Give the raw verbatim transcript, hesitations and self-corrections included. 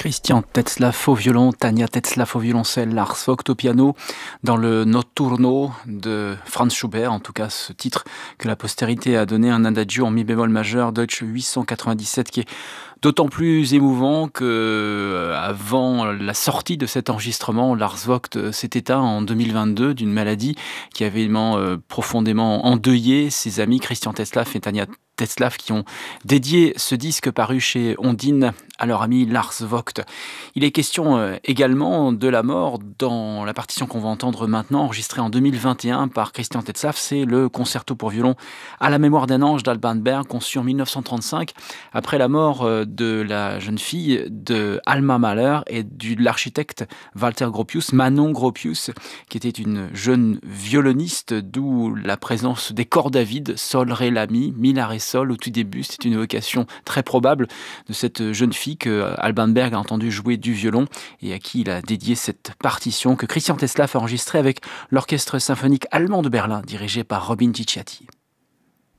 Christian Tetzlaff au violon, Tania Tetzlaff au violoncelle, Lars Vogt au piano, dans le Notturno de Franz Schubert, en tout cas ce titre que la postérité a donné, un adagio en mi bémol majeur, Deutsch huit cent quatre-vingt-dix-sept, qui est d'autant plus émouvant que euh, avant la sortie de cet enregistrement, Lars Vogt s'est éteint en deux mille vingt-deux d'une maladie qui avait euh, profondément endeuillé ses amis Christian Tetzlaff et Tania Tetzlaff, qui ont dédié ce disque paru chez Ondine à leur ami Lars Vogt. Il est question euh, également de la mort dans la partition qu'on va entendre maintenant, enregistrée en deux mille vingt et un par Christian Tetzlaff. C'est le concerto pour violon à la mémoire d'un ange d'Alban Berg, conçu en mille neuf cent trente-cinq, après la mort euh, de la jeune fille de Alma Mahler et de l'architecte Walter Gropius, Manon Gropius, qui était une jeune violoniste, d'où la présence des cordes à vide, sol, ré, la, mi, mi, la, ré, sol. Au tout début, c'est une évocation très probable de cette jeune fille que Alban Berg a entendu jouer du violon et à qui il a dédié cette partition que Christian Tetzlaff a enregistrée avec l'orchestre symphonique allemand de Berlin, dirigé par Robin Cicciati.